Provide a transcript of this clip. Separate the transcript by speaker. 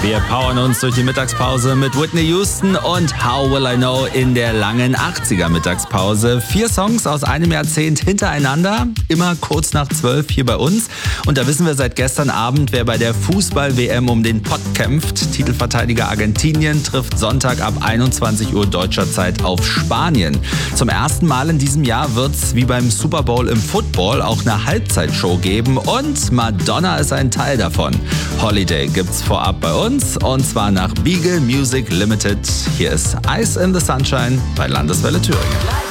Speaker 1: Wir powern uns durch die Mittagspause mit Whitney Houston und How Will I Know in der langen 80er Mittagspause. 4 Songs aus einem Jahrzehnt hintereinander, immer kurz nach 12 hier bei uns. Und da wissen wir seit gestern Abend, wer bei der Fußball-WM um den Pott kämpft. Titelverteidiger Argentinien trifft Sonntag ab 21 Uhr deutscher Zeit auf Spanien. Zum ersten Mal in diesem Jahr wird es wie beim Super Bowl im Football auch eine Halbzeitshow geben und Madonna ist ein Teil davon. Holiday gibt's vorab bei uns und zwar nach Beagle Music Limited. Hier ist Ice in the Sunshine bei Landeswelle Thüringen.